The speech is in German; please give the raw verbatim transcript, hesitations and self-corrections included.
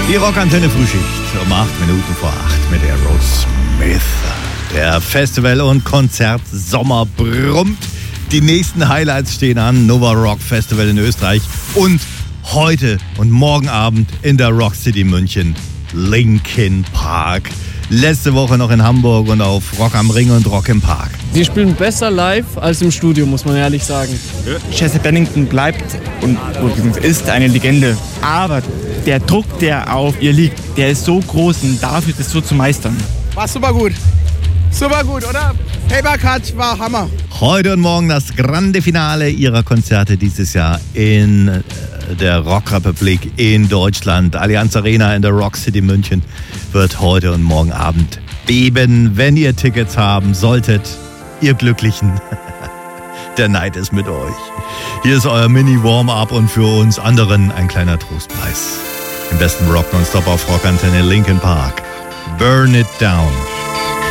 Die Rockantenne Frühschicht um acht Minuten vor acht mit Aerosmith. Der Festival- und Konzertsommer brummt. Die nächsten Highlights stehen an. Nova Rock Festival in Österreich und heute und morgen Abend in der Rock City München Linkin Park. Letzte Woche noch in Hamburg und auf Rock am Ring und Rock im Park. Sie spielen besser live als im Studio, muss man ehrlich sagen. Chester Bennington bleibt und ist eine Legende. Aber der Druck, der auf ihr liegt, der ist so groß und dafür das so zu meistern. War super gut. Super gut, oder? Paper Cut war Hammer. Heute und morgen das grande Finale ihrer Konzerte dieses Jahr in der Rockrepublik in Deutschland. Allianz Arena in der Rock City München wird heute und morgen Abend beben. Wenn ihr Tickets haben solltet, ihr Glücklichen, der Neid ist mit euch. Hier ist euer Mini-Warm-Up und für uns anderen ein kleiner Trostpreis. Im besten Rock nonstop auf Rockantenne Linkin Park. Burn It Down.